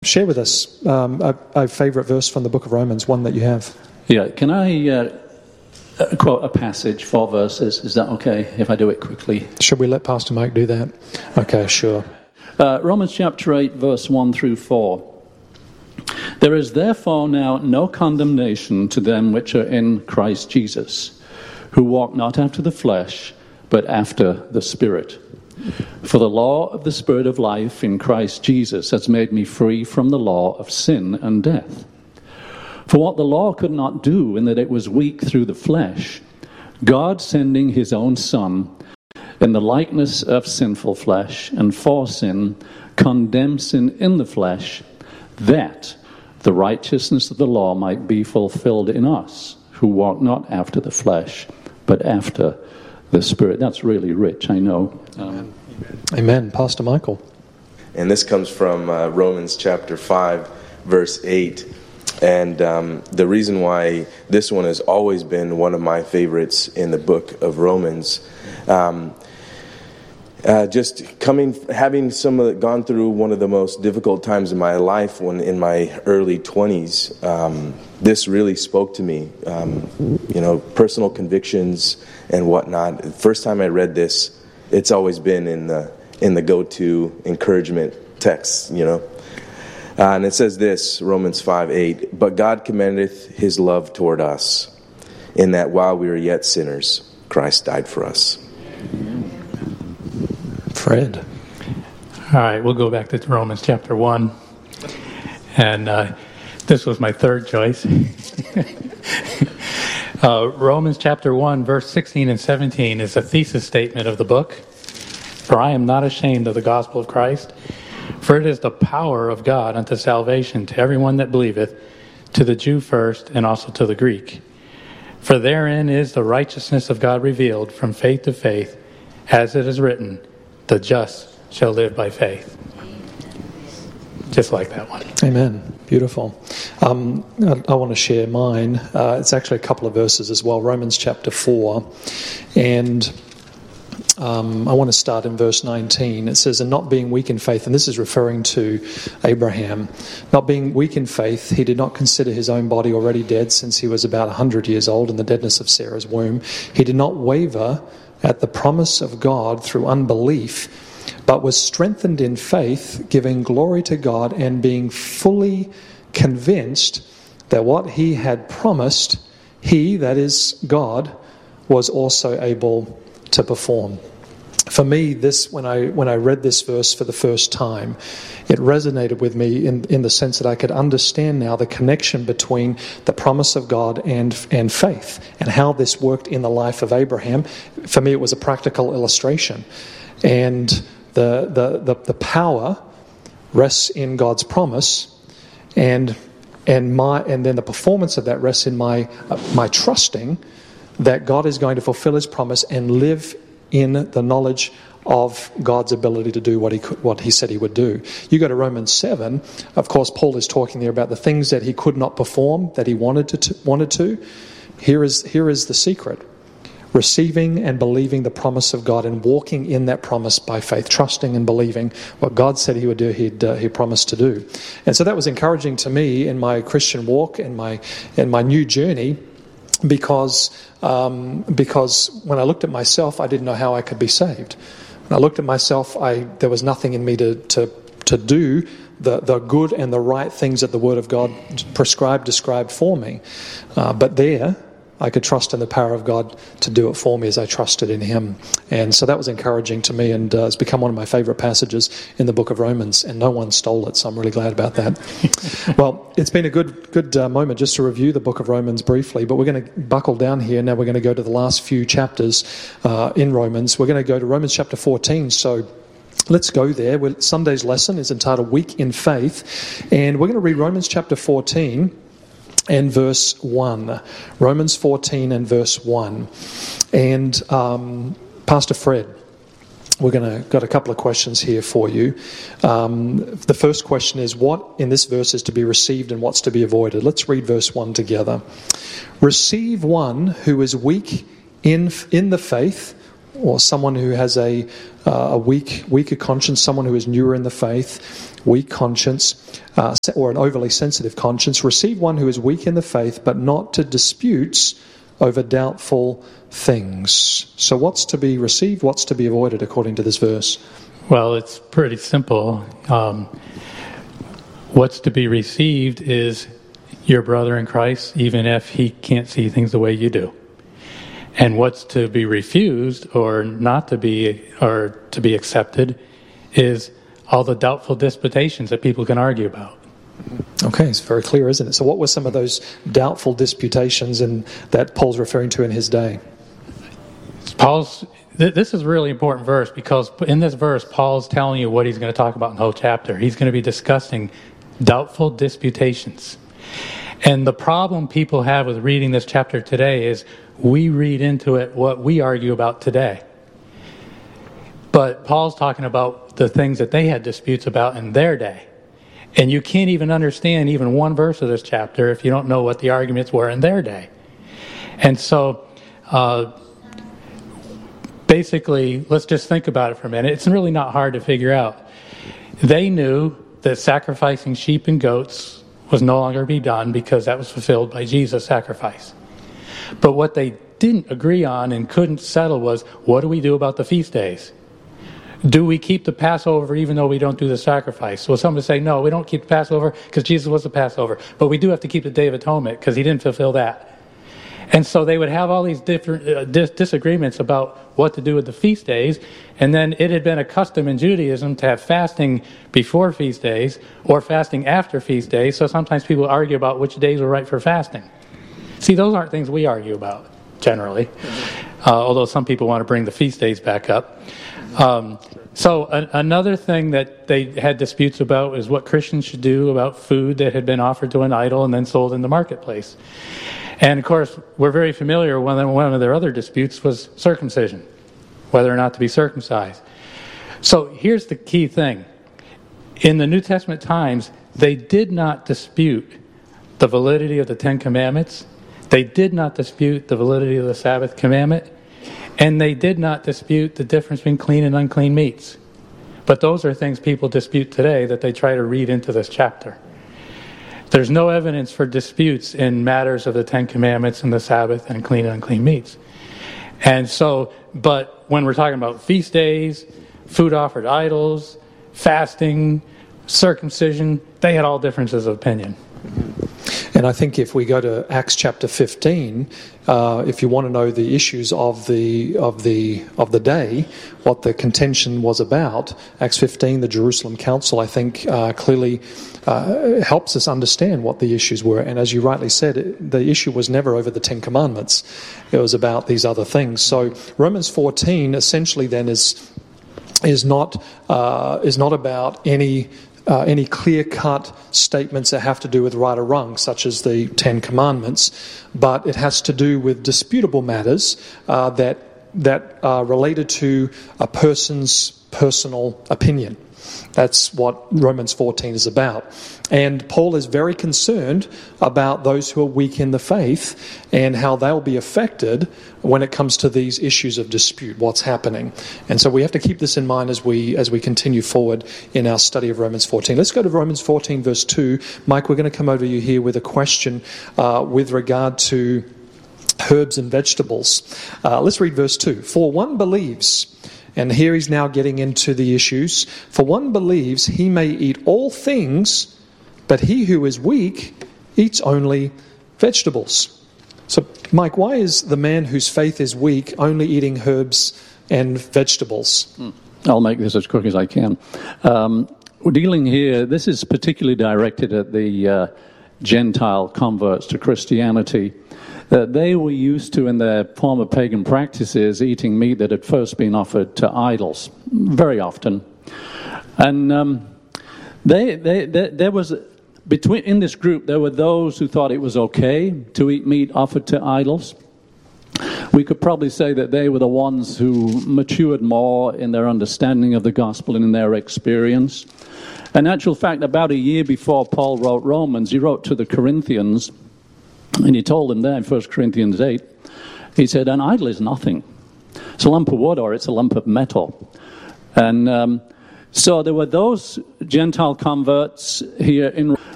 share with us a favourite verse from the book of Romans, one that you have. Yeah, can I quote a passage, 4 verses? Is that okay if I do it quickly? Should we let Pastor Mike do that? Okay, sure. Romans chapter 8, verse 1 through 4. There is therefore now no condemnation to them which are in Christ Jesus, who walk not after the flesh, but after the Spirit. For the law of the Spirit of life in Christ Jesus has made me free from the law of sin and death. For what the law could not do, in that it was weak through the flesh, God sending his own Son, in the likeness of sinful flesh, and for sin, condemned sin in the flesh, that the righteousness of the law might be fulfilled in us, who walk not after the flesh, but after the Spirit. That's really rich, I know. Amen. Pastor Michael. And this comes from Romans chapter 5, verse 8. And the reason why this one has always been one of my favorites in the book of Romans, having gone through one of the most difficult times in my life when in my early 20s, this really spoke to me. Personal convictions and whatnot. The first time I read this, it's always been in the go-to encouragement text, and it says this, Romans 5:8, but God commendeth his love toward us, in that while we were yet sinners, Christ died for us. Fred. All right, we'll go back to Romans chapter 1. And this was my third choice. Romans chapter 1, verse 16 and 17 is a thesis statement of the book. For I am not ashamed of the gospel of Christ, for it is the power of God unto salvation to everyone that believeth, to the Jew first, and also to the Greek. For therein is the righteousness of God revealed from faith to faith, as it is written, the just shall live by faith. Just like that one. Amen. Beautiful. I want to share mine. It's actually a couple of verses as well. Romans chapter 4. And I want to start in verse 19. It says, and not being weak in faith, and this is referring to Abraham, not being weak in faith, he did not consider his own body already dead, since he was about 100 years old in the deadness of Sarah's womb. He did not waver at the promise of God through unbelief, but was strengthened in faith, giving glory to God, and being fully convinced that what he had promised, he, that is God, was also able to perform. For me, this when I read this verse for the first time, it resonated with me in the sense that I could understand now the connection between the promise of God and faith, and how this worked in the life of Abraham. For me, it was a practical illustration, and the power rests in God's promise, and then the performance of that rests in my trusting that God is going to fulfill his promise and live in the knowledge of God's ability to do what he said he would do. You go to Romans 7, of course, Paul is talking there about the things that he could not perform, that he wanted to. Here is the secret. Receiving and believing the promise of God and walking in that promise by faith, trusting and believing what God said he would do, he promised to do. And so that was encouraging to me in my Christian walk and my new journey, because when I looked at myself, I didn't know how I could be saved. When I looked at myself, there was nothing in me to do the good and the right things that the Word of God described for me. But there, I could trust in the power of God to do it for me as I trusted in him. And so that was encouraging to me, and it's become one of my favourite passages in the book of Romans, and no one stole it, so I'm really glad about that. Well, it's been a good moment just to review the book of Romans briefly, but we're going to buckle down here. Now we're going to go to the last few chapters in Romans. We're going to go to Romans chapter 14, so let's go there. Sunday's lesson is entitled Weak in Faith, and we're going to read Romans chapter 14 and verse 1. Romans 14 and verse 1. And Pastor Fred, got a couple of questions here for you. The first question is, what in this verse is to be received and what's to be avoided? Let's read verse 1 together. Receive one who is weak in the faith or someone who has a weaker conscience, someone who is newer in the faith, weak conscience, or an overly sensitive conscience. Receive one who is weak in the faith, but not to disputes over doubtful things. So what's to be received, what's to be avoided according to this verse? Well, it's pretty simple. What's to be received is your brother in Christ, even if he can't see things the way you do. And what's to be refused or not to be, or to be accepted, is all the doubtful disputations that people can argue about. Okay, it's very clear, isn't it? So what were some of those doubtful disputations that Paul's referring to in his day? This is a really important verse, because in this verse, Paul's telling you what he's going to talk about in the whole chapter. He's going to be discussing doubtful disputations. And the problem people have with reading this chapter today is we read into it what we argue about today. But Paul's talking about the things that they had disputes about in their day. And you can't even understand even one verse of this chapter if you don't know what the arguments were in their day. And so, basically, let's just think about it for a minute. It's really not hard to figure out. They knew that sacrificing sheep and goats was no longer to be done because that was fulfilled by Jesus' sacrifice. But what they didn't agree on and couldn't settle was, what do we do about the feast days? Do we keep the Passover even though we don't do the sacrifice? Well, some would say, no, we don't keep the Passover because Jesus was the Passover. But we do have to keep the Day of Atonement because he didn't fulfill that. And so they would have all these different disagreements about what to do with the feast days. And then it had been a custom in Judaism to have fasting before feast days or fasting after feast days. So sometimes people argue about which days were right for fasting. See, those aren't things we argue about generally, although some people want to bring the feast days back up. So another thing that they had disputes about is what Christians should do about food that had been offered to an idol and then sold in the marketplace. And, of course, we're very familiar with one of their other disputes was circumcision, whether or not to be circumcised. So here's the key thing. In the New Testament times, they did not dispute the validity of the Ten Commandments. They did not dispute the validity of the Sabbath commandment. And they did not dispute the difference between clean and unclean meats. But those are things people dispute today that they try to read into this chapter. There's no evidence for disputes in matters of the Ten Commandments and the Sabbath and clean and unclean meats. And so, but when we're talking about feast days, food offered to idols, fasting, circumcision, they had all differences of opinion. And I think if we go to Acts chapter 15, if you want to know the issues of the day, what the contention was about, Acts 15, the Jerusalem Council, I think clearly helps us understand what the issues were. And as you rightly said, the issue was never over the Ten Commandments. It was about these other things. So Romans 14 essentially then is not about any clear-cut statements that have to do with right or wrong, such as the Ten Commandments, but it has to do with disputable matters that are related to a person's personal opinion. That's what Romans 14 is about. And Paul is very concerned about those who are weak in the faith and how they'll be affected when it comes to these issues of dispute, what's happening. And so we have to keep this in mind as we continue forward in our study of Romans 14. Let's go to Romans 14, verse 2. Mike, we're going to come over to you here with a question with regard to herbs and vegetables. Let's read verse 2. For one believes... And here he's now getting into the issues. For one believes he may eat all things, but he who is weak eats only vegetables. So, Mike, why is the man whose faith is weak only eating herbs and vegetables? I'll make this as quick as I can. We're dealing here, this is particularly directed at the Gentile converts to Christianity. They were used to, in their former pagan practices, eating meat that had first been offered to idols, very often. And there was, in this group, there were those who thought it was okay to eat meat offered to idols. We could probably say that they were the ones who matured more in their understanding of the gospel and in their experience. In actual fact, about a year before Paul wrote Romans, he wrote to the Corinthians, and he told them there in 1 Corinthians 8, he said, an idol is nothing. It's a lump of wood or it's a lump of metal. And so there were those Gentile converts here in